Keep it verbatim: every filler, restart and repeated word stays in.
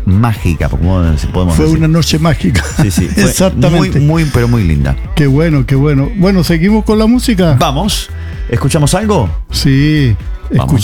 mágica, como podemos Fue decir. una noche mágica. Sí, sí. Fue Exactamente. Muy, muy, pero muy linda. Qué bueno, qué bueno. Bueno, ¿seguimos con la música? Vamos. ¿Escuchamos algo? Sí, Vamos.